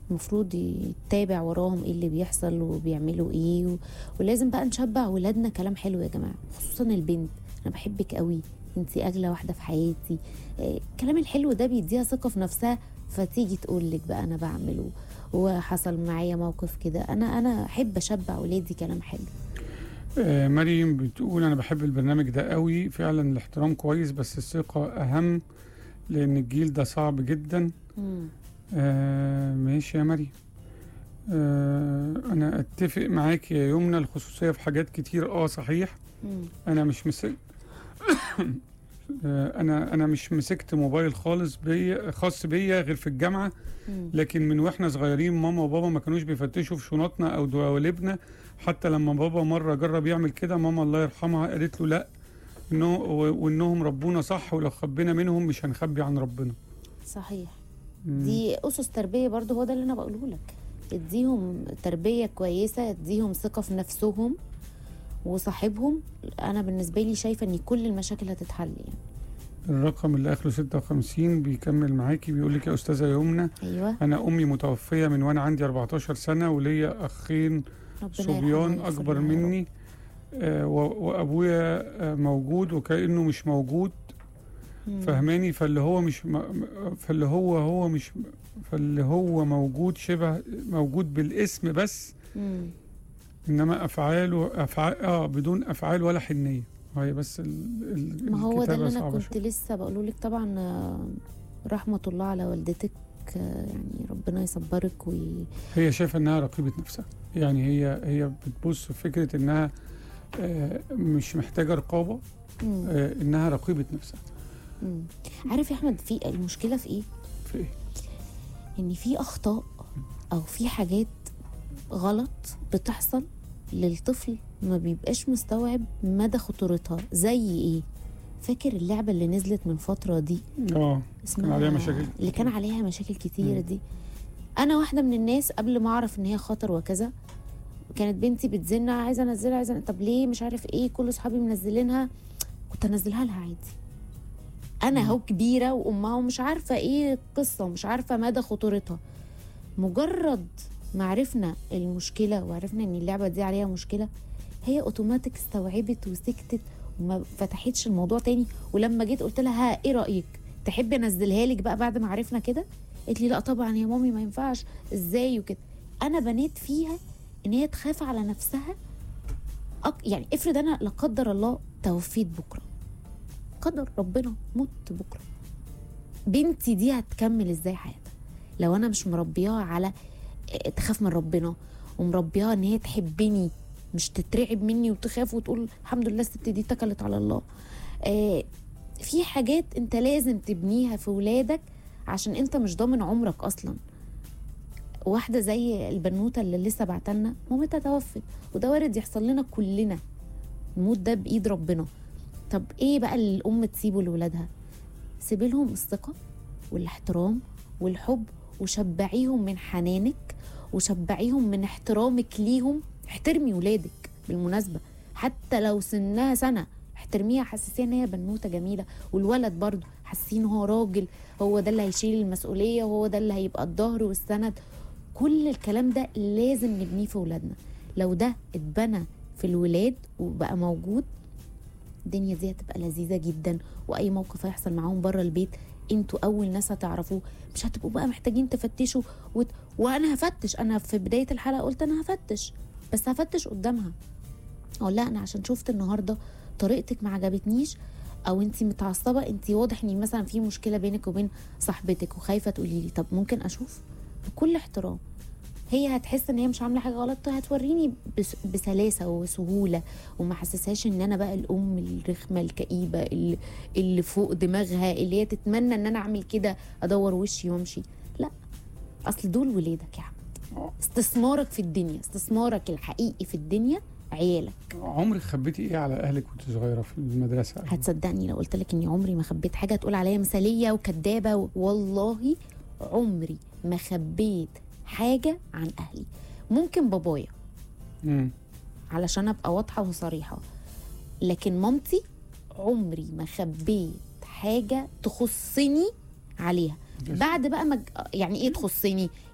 المفروض يتابع وراهم ايه اللي بيحصل وبيعملوا ايه ولازم بقى نشبع ولادنا كلام حلو يا جماعه، خصوصا البنت. انا بحبك قوي، انتي اغلى واحده في حياتي. الكلام الحلو ده بيديها ثقه في نفسها، فتيجي تقول لك بقى انا بعمله وحصل معايا موقف كده. انا احب اشبع ولادي كلام حلو. مريم بتقول انا بحب البرنامج ده قوي، فعلا الاحترام كويس بس الثقة اهم، لان الجيل ده صعب جدا. ماشي يا مريم. انا اتفق معاك يا يمنى، الخصوصية في حاجات كتير صحيح. انا مش مسك انا مش مسكت موبايل خاص بيا غير في الجامعة. لكن من واحنا صغيرين ماما وبابا ما كانوش بيفتشوا في شنطنا او دواليبنا. حتى لما بابا مرة جرب يعمل كده، ماما الله يرحمها قالت له لا، وانهم ربونا صح، ولو خبينا منهم مش هنخبي عن ربنا. صحيح. دي أسس تربية برضو، هو ده اللي أنا بقوله لك. اديهم تربية كويسة، اديهم ثقة في نفسهم وصاحبهم. أنا بالنسبة لي شايفة أن كل المشاكل هتتحل يعني. الرقم اللي آخره 56 بيكمل معاكي، بيقول لك يا أستاذة يمنى. أيوة. أنا أمي متوفية من وأنا عندي 14 سنة، وليا أخين صبيان أكبر مني. وأبويا موجود وكأنه مش موجود. فهماني؟ فاللي هو موجود، شبه موجود بالاسم بس. إنما بدون أفعال ولا حنية. هي بس ما هو ده اللي أنا كنت لسه بقوله لك. طبعا رحمة الله على والدتك، يعني ربنا يصبرك. هي شايفة إنها رقيبة نفسها، يعني هي بتبص في فكرة إنها مش محتاجة رقابة، إنها رقيبة نفسها. عارف يا أحمد في المشكلة في إيه؟ في إيه؟ إن في أخطاء أو في حاجات غلط بتحصل للطفل ما بيبقاش مستوعب مدى خطورتها. زي إيه؟ فاكر اللعبة اللي نزلت من فترة دي؟ كان عليها مشاكل، اللي كان عليها مشاكل كتير دي. أنا واحدة من الناس قبل ما أعرف إن هي خطر وكذا، كانت بنتي بتزن عايزة أنزلها، طب ليه مش عارف إيه، كل أصحابي منزلينها، كنت أنزلها لها عادي. أنا هو كبيرة وأمها ومش عارفة إيه القصة ومش عارفة مدى خطورتها. مجرد ما عرفنا المشكلة وعرفنا إن اللعبة دي عليها مشكلة، هي أوتوماتيك استوعبت وسكتت وما فتحتش الموضوع تاني. ولما جيت قلت لها ها إيه رأيك، تحبي أنزلها لك بقى بعد ما عرفنا كده؟ قالت لي لا طبعا يا مامي ما ينفعش، إزاي وكده. أنا بنيت فيها إن هي تخاف على نفسها. يعني افرض أنا لا قدر الله توفيت بكرة، قدر ربنا مت بكرة، بنتي دي هتكمل ازاي حياتها لو انا مش مربياها على تخاف من ربنا، ومربياها ان هي تحبني مش تترعب مني وتخاف وتقول الحمد لله الست دي اتكلت على الله. في حاجات انت لازم تبنيها في ولادك عشان انت مش ضامن عمرك اصلا. واحده زي البنوته اللي لسه بعتلنا مامتها توفت، وده وارد يحصل لنا كلنا، الموت ده بايد ربنا. طب ايه بقى اللي الام تسيبه لولادها؟ سيبي لهم الثقه والاحترام والحب، وشبعيهم من حنانك وشبعيهم من احترامك ليهم. احترمي ولادك بالمناسبه، حتى لو سنها سنه احترميها، حسسيها ان هي بنوته جميله. والولد برضه حسسيه ان هو راجل، هو ده اللي هيشيل المسؤوليه وهو ده اللي هيبقى الظهر والسند. كل الكلام ده لازم نبنيه في ولادنا. لو ده اتبنى في الولاد وبقى موجود، الدنيا دي هتبقى لذيذه جدا. واي موقف هيحصل معاهم بره البيت انتوا اول ناس هتعرفوه، مش هتبقوا بقى محتاجين تفتشوا وانا هفتش. انا في بدايه الحلقه قلت انا هفتش، بس هفتش قدامها اقول لا انا عشان شفت النهارده طريقتك ما عجبتنيش، او انتي متعصبه، انتي واضح ان مثلا في مشكله بينك وبين صاحبتك وخايفه تقولي لي، طب ممكن اشوف؟ بكل احترام. هي هتحس ان هي مش عامله حاجه غلط، هتوريني بسلاسه وسهوله، وما حسسهاش ان انا بقى الام الرخمه الكئيبه اللي فوق دماغها، اللي هي تتمنى ان انا اعمل كده ادور وشي وامشي. لا، اصل دول ولادك يا احمد، استثمارك في الدنيا، استثمارك الحقيقي في الدنيا عيالك. عمرك خبيتي ايه على اهلك وانت صغيره في المدرسه؟ هتصدقني لو قلت لك اني عمري ما خبيت حاجه؟ تقول عليا مثاليه وكدابه. والله عمري ما خبيت حاجه عن اهلي. ممكن بابايا علشان ابقى واضحه وصريحه، لكن مامتي عمري ما خبيت حاجه تخصني عليها. بعد بقى يعني ايه تخصني؟